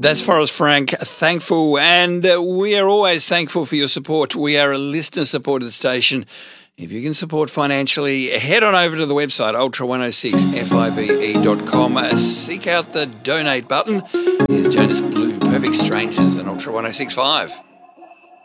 That's Forrest Frank, Thankful, and we are always thankful for your support. We are a listener-supported station. If you can support financially, head on over to the website, ultra106fibe.com. Seek out the donate button. Here's Jonas Blue, Perfect Strangers, and Ultra 106.5.